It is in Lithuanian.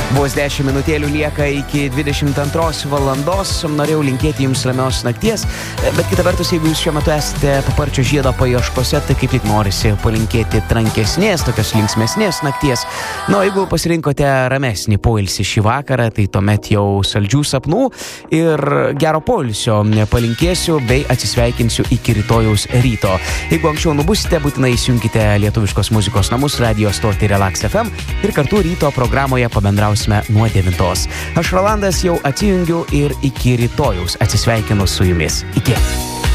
Vos 10 minutėlių lieka iki 22 valandos. Norėjau linkėti jums ramios nakties, bet kita vertus, jeigu jūs šiuo metu esate paparčio žiedo paieškose, tai kaip tik norisi palinkėti trankesnės, tokios linksmesnės nakties. Na, jeigu pasirinkote ramesnį poilsį šį vakarą, tai tuomet jau saldžių sapnų ir gero poilsio palinkėsiu bei atsisveikinsiu iki rytojaus ryto. Jeigu anksčiau nubusite, būtinai įsijunkite lietuviškos muzikos namus radio stotį Relax FM ir kartu ryto programoje pabendrausime nuo 9. Aš Rolandas jau atsijungiu ir iki rytojaus atsisveikinu su jumis. Iki.